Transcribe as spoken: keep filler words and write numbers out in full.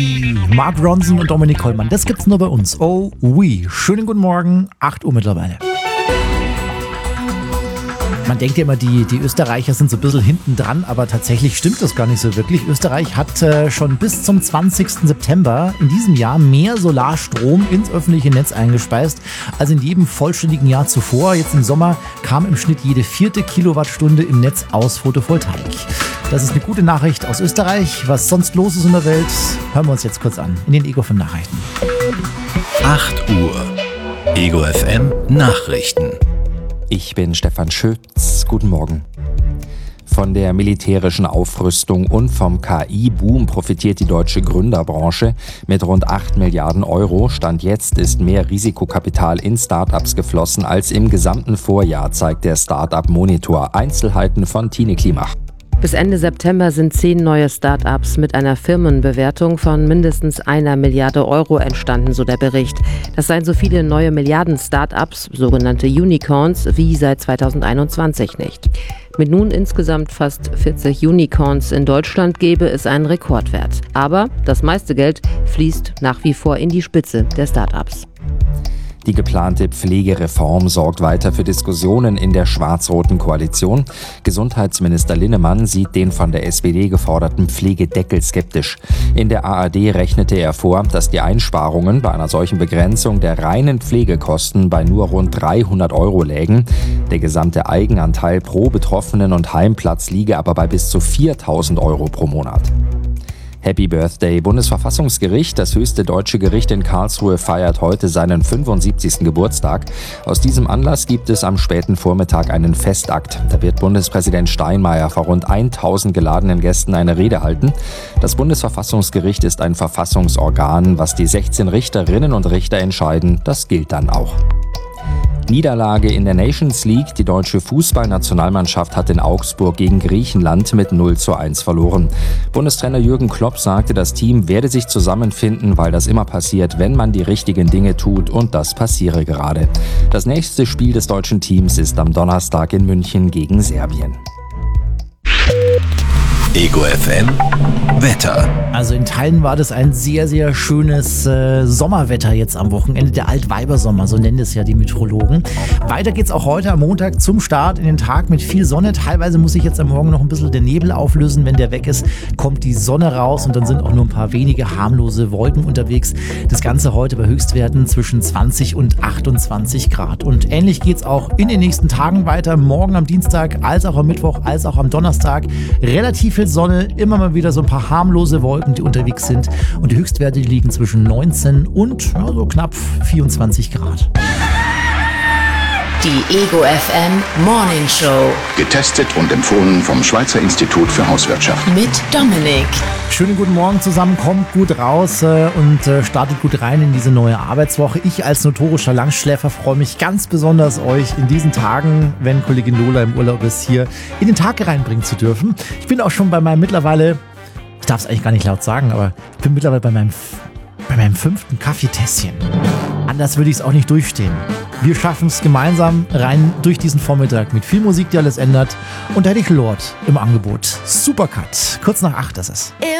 Mark Ronson und Dominik Kollmann, das gibt's nur bei uns. Oh, oui. Schönen guten Morgen, acht Uhr mittlerweile. Man denkt ja immer, die, die Österreicher sind so ein bisschen hinten dran, aber tatsächlich stimmt das gar nicht so wirklich. Österreich hat äh, schon bis zum zwanzigsten September in diesem Jahr mehr Solarstrom ins öffentliche Netz eingespeist als in jedem vollständigen Jahr zuvor. Jetzt im Sommer kam im Schnitt jede vierte Kilowattstunde im Netz aus Photovoltaik. Das ist eine gute Nachricht aus Österreich. Was sonst los ist in der Welt, hören wir uns jetzt kurz an in den Ego fünf Nachrichten. acht Uhr. Ego F M Nachrichten. Ich bin Stefan Schütz. Guten Morgen. Von der militärischen Aufrüstung und vom K I-Boom profitiert die deutsche Gründerbranche. Mit rund acht Milliarden Euro Stand jetzt ist mehr Risikokapital in Startups geflossen als im gesamten Vorjahr, zeigt der Startup-Monitor. Einzelheiten von Tine Klimach. Bis Ende September sind zehn neue Start-ups mit einer Firmenbewertung von mindestens einer Milliarde Euro entstanden, so der Bericht. Das seien so viele neue Milliarden-Start-ups, sogenannte Unicorns, wie seit zweitausendeinundzwanzig nicht. Mit nun insgesamt fast vierzig Unicorns in Deutschland gäbe es einen Rekordwert. Aber das meiste Geld fließt nach wie vor in die Spitze der Start-ups. Die geplante Pflegereform sorgt weiter für Diskussionen in der schwarz-roten Koalition. Gesundheitsminister Linnemann sieht den von der S P D geforderten Pflegedeckel skeptisch. In der A R D rechnete er vor, dass die Einsparungen bei einer solchen Begrenzung der reinen Pflegekosten bei nur rund dreihundert Euro lägen. Der gesamte Eigenanteil pro Betroffenen und Heimplatz liege aber bei bis zu viertausend Euro pro Monat. Happy Birthday, Bundesverfassungsgericht. Das höchste deutsche Gericht in Karlsruhe feiert heute seinen fünfundsiebzigsten Geburtstag. Aus diesem Anlass gibt es am späten Vormittag einen Festakt. Da wird Bundespräsident Steinmeier vor rund tausend geladenen Gästen eine Rede halten. Das Bundesverfassungsgericht ist ein Verfassungsorgan. Was die sechzehn Richterinnen und Richter entscheiden, das gilt dann auch. Niederlage in der Nations League. Die deutsche Fußballnationalmannschaft hat in Augsburg gegen Griechenland mit null zu eins verloren. Bundestrainer Jürgen Klopp sagte, das Team werde sich zusammenfinden, weil das immer passiert, wenn man die richtigen Dinge tut, und das passiere gerade. Das nächste Spiel des deutschen Teams ist am Donnerstag in München gegen Serbien. Ego F M Wetter. Also in Teilen war das ein sehr, sehr schönes äh, Sommerwetter jetzt am Wochenende. Der Altweibersommer, so nennen es ja die Meteorologen. Weiter geht's auch heute am Montag zum Start in den Tag mit viel Sonne. Teilweise muss sich jetzt am Morgen noch ein bisschen der Nebel auflösen. Wenn der weg ist, kommt die Sonne raus und dann sind auch nur ein paar wenige harmlose Wolken unterwegs. Das Ganze heute bei Höchstwerten zwischen zwanzig und achtundzwanzig Grad. Und ähnlich geht's auch in den nächsten Tagen weiter. Morgen am Dienstag, als auch am Mittwoch, als auch am Donnerstag. Relativ viel Sonne, immer mal wieder so ein paar harmlose Wolken, die unterwegs sind. Und die Höchstwerte liegen zwischen neunzehn und ja, so knapp vierundzwanzig Grad. Die Ego F M Morning Show. Getestet und empfohlen vom Schweizer Institut für Hauswirtschaft. Mit Dominik. Schönen guten Morgen zusammen, kommt gut raus äh, und äh, startet gut rein in diese neue Arbeitswoche. Ich als notorischer Langschläfer freue mich ganz besonders, euch in diesen Tagen, wenn Kollegin Lola im Urlaub ist, hier in den Tag reinbringen zu dürfen. Ich bin auch schon bei meinem mittlerweile, ich darf es eigentlich gar nicht laut sagen, aber ich bin mittlerweile bei meinem, bei meinem fünften Kaffeetässchen. Anders würde ich es auch nicht durchstehen. Wir schaffen es gemeinsam rein durch diesen Vormittag mit viel Musik, die alles ändert. Und da hätte ich Lord im Angebot. Supercut. Kurz nach acht ist es.